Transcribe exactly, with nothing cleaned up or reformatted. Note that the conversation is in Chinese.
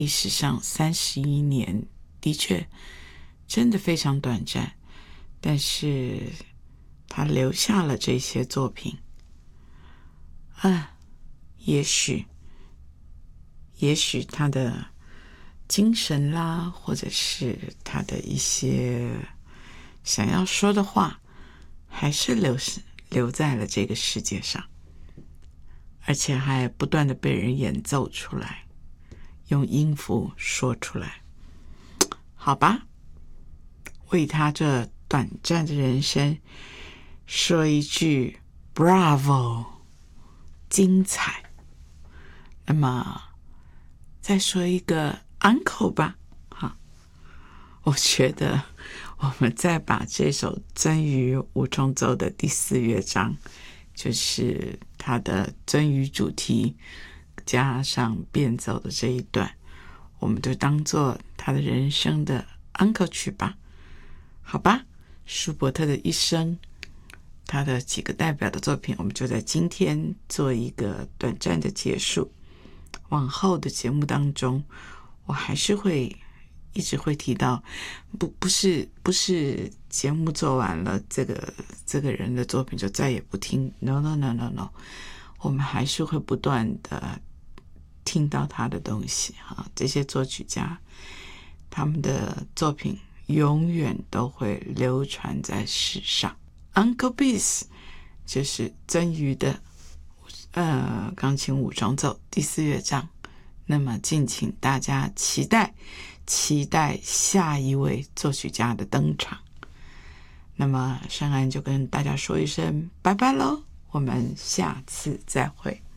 历史上三十一年的确真的非常短暂，但是他留下了这些作品啊，也许也许他的精神啦，或者是他的一些想要说的话，还是留留在了这个世界上，而且还不断的被人演奏出来，用音符说出来。好吧，为他这短暂的人生说一句 Bravo， 精彩。那么再说一个 Uncle 吧，哈，我觉得我们再把这首鳟鱼五重奏的第四乐章，就是它的鳟鱼主题加上变奏的这一段，我们就当做他的人生的 Uncle 曲吧，好吧？舒伯特的一生，他的几个代表的作品，我们就在今天做一个短暂的结束。往后的节目当中，我还是会一直会提到，不不是不是节目做完了，这个这个人的作品就再也不听 ，no no no no no， 我们还是会不断的听到他的东西哈。这些作曲家，他们的作品永远都会流传在世上。Uncle Bis 就是鳟鱼的呃钢琴五重奏第四乐章，那么敬请大家期待期待下一位作曲家的登场。那么珊安就跟大家说一声拜拜咯，我们下次再会。